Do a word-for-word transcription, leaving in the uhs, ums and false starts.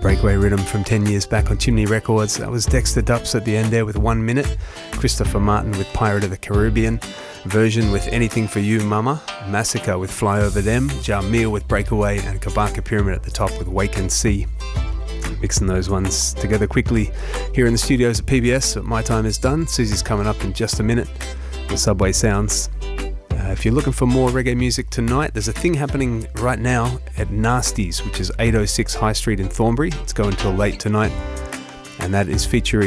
Breakaway rhythm from ten years back on Chimney Records. That was Dexter Dupps at the end there with One Minute, Christopher Martin with Pirate of the Caribbean, Version with Anything for You Mama, Massacre with Fly Over Them, Jamil with Breakaway, and Kabaka Pyramid at the top with Wake and See. Mixing those ones together quickly here in the studios at P B S. But my time is done. Susie's coming up in just a minute with Subway Sounds. Uh, if you're looking for more reggae music tonight, there's a thing happening right now at Nasties, which is eight oh six High Street in Thornbury. It's going till late tonight, and that is featuring